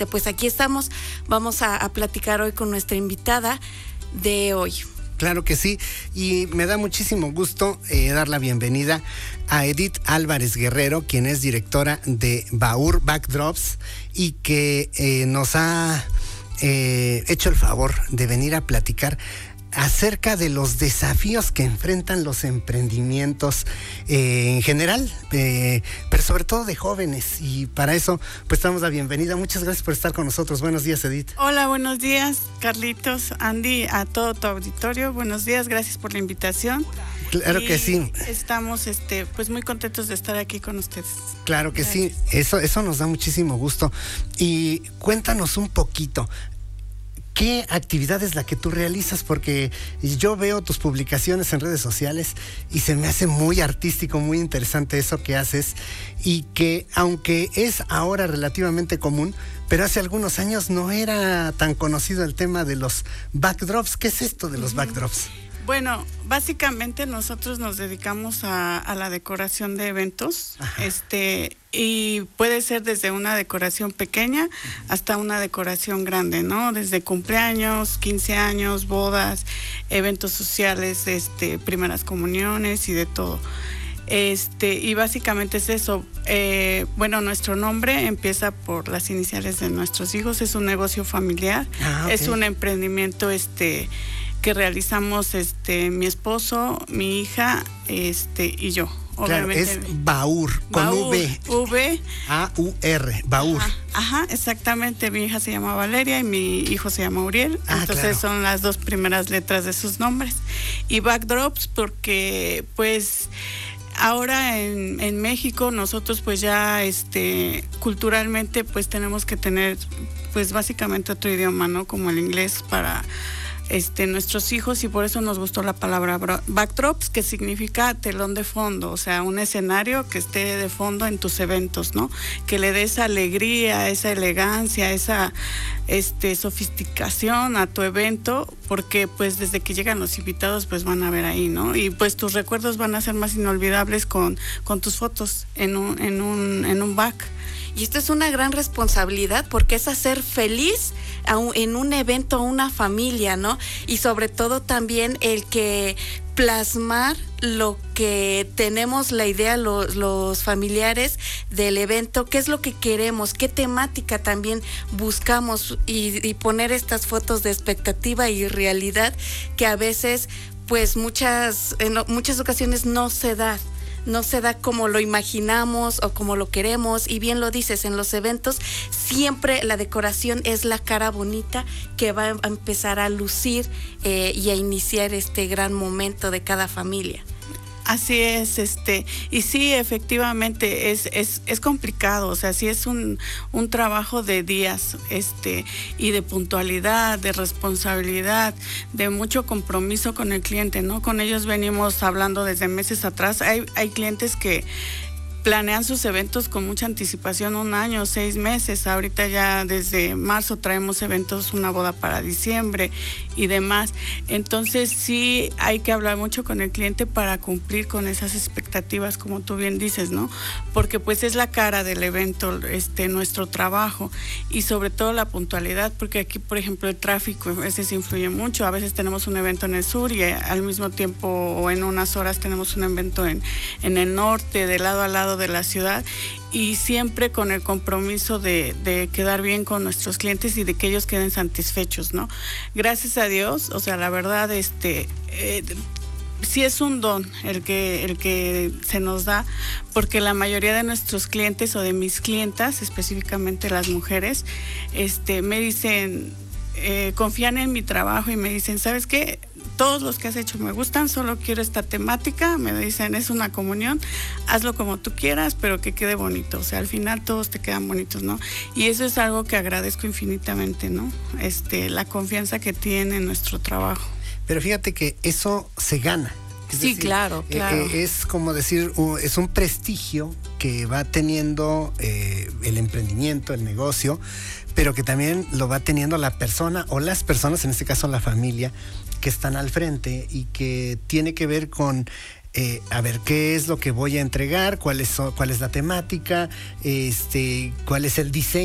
pues aquí estamos. Vamos a platicar hoy con nuestra invitada de hoy. Claro que sí, y me da muchísimo gusto dar la bienvenida a Edith Álvarez Guerrero, quien es directora de Baur Backdrops y que nos ha hecho el favor de venir a platicar acerca de los desafíos que enfrentan los emprendimientos en general, pero sobre todo de jóvenes, y para eso pues damos la bienvenida. Muchas gracias por estar con nosotros. Buenos días, Edith. Hola, buenos días, Carlitos, Andy, a todo tu auditorio. Buenos días, gracias por la invitación. Claro que sí. Estamos pues muy contentos de estar aquí con ustedes. Claro que gracias. Sí, eso nos da muchísimo gusto. Y cuéntanos un poquito, ¿qué actividad es la que tú realizas? Porque yo veo tus publicaciones en redes sociales y se me hace muy artístico, muy interesante eso que haces, y que aunque es ahora relativamente común, pero hace algunos años no era tan conocido el tema de los backdrops. ¿Qué es esto de los backdrops? Bueno, básicamente nosotros nos dedicamos a la decoración de eventos, y puede ser desde una decoración pequeña hasta una decoración grande, ¿no? Desde cumpleaños, 15 años, bodas, eventos sociales, primeras comuniones y de todo. Y básicamente es eso. Bueno, nuestro nombre empieza por las iniciales de nuestros hijos, es un negocio familiar, okay. Es un emprendimiento que realizamos mi esposo, mi hija, y yo. Claro, obviamente. Es Baur, con V. A-U-R, Baur. Ajá, exactamente. Mi hija se llama Valeria y mi hijo se llama Uriel. Entonces claro, son las dos primeras letras de sus nombres. Y Backdrops porque pues ahora en México nosotros pues ya culturalmente pues tenemos que tener pues básicamente otro idioma, ¿no? Como el inglés para nuestros hijos, y por eso nos gustó la palabra backdrops, que significa telón de fondo, o sea, un escenario que esté de fondo en tus eventos, ¿no? Que le dé esa alegría, esa elegancia, esa sofisticación a tu evento, porque pues desde que llegan los invitados pues van a ver ahí, ¿no? Y pues tus recuerdos van a ser más inolvidables con tus fotos en un back. Y esto es una gran responsabilidad porque es hacer feliz en un evento a una familia, ¿no? Y sobre todo también el que plasmar lo que tenemos la idea los familiares del evento, qué es lo que queremos, qué temática también buscamos, y poner estas fotos de expectativa y realidad que a veces pues en muchas ocasiones no se da como lo imaginamos o como lo queremos. Y bien lo dices, en los eventos siempre la decoración es la cara bonita que va a empezar a lucir y a iniciar este gran momento de cada familia. Así es, y sí, efectivamente es complicado, o sea, sí es un trabajo de días, y de puntualidad, de responsabilidad, de mucho compromiso con el cliente, ¿no? Con ellos venimos hablando desde meses atrás. Hay clientes que planean sus eventos con mucha anticipación, 1 año, 6 meses. Ahorita ya desde marzo traemos eventos, una boda para diciembre y demás. Entonces sí hay que hablar mucho con el cliente para cumplir con esas expectativas, como tú bien dices, ¿no? Porque pues es la cara del evento, nuestro trabajo, y sobre todo la puntualidad, porque aquí, por ejemplo, el tráfico a veces influye mucho. A veces tenemos un evento en el sur y al mismo tiempo o en unas horas tenemos un evento en el norte, de lado a lado de la ciudad, y siempre con el compromiso de quedar bien con nuestros clientes y de que ellos queden satisfechos, ¿no? Gracias a Dios, o sea, la verdad, sí es un don el que se nos da, porque la mayoría de nuestros clientes o de mis clientas, específicamente las mujeres, me dicen, confían en mi trabajo y me dicen, ¿sabes qué? Todos los que has hecho me gustan, solo quiero esta temática. Me dicen, es una comunión, hazlo como tú quieras, pero que quede bonito. O sea, al final todos te quedan bonitos, ¿no? Y eso es algo que agradezco infinitamente, ¿no? La confianza que tienen en nuestro trabajo. Pero fíjate que eso se gana. Es decir, claro. Es como decir, es un prestigio que va teniendo el emprendimiento, el negocio, pero que también lo va teniendo la persona o las personas, en este caso la familia, que están al frente, y que tiene que ver con a ver qué es lo que voy a entregar, cuál es la temática, cuál es el diseño